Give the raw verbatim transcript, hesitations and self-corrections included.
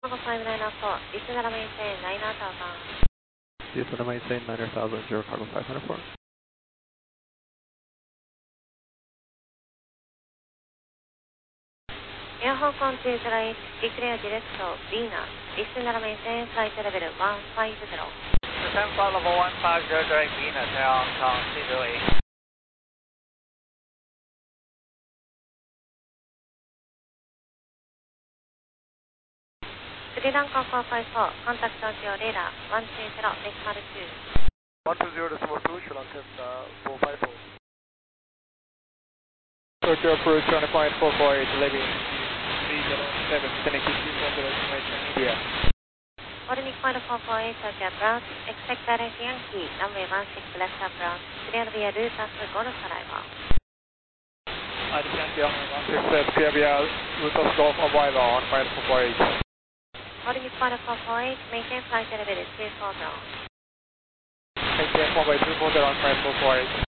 Chicago five nine four, Eastern maintain nine thousand. Eastern maintain nine thousand, zero cargo five hundred four. Air Hong Kong two zero eight, declare direct to Venus, Eastern maintain flight level one five zero. Descend flight level one five zero direct Venus, Air Hong Kong two zero eight. Sri Lanka four five four, contact Tokyo radar one two zero decimal two. one two zero decimal two, Sri Lankan uh, four five four. Tokyo approach twenty point four four eight, Libby three zero seven, Tennessee two one zero, information India. Holding point four four eight, Tokyo approach, expect direct Yankee, runway one six left approach, clear via route as Golf arrival. I descend Yankee one six left, clear via route of Golf arrival on point four four eight. Holding point four four eight, maintain flight level two four zero. Maintain one by two four zero on point four four eight.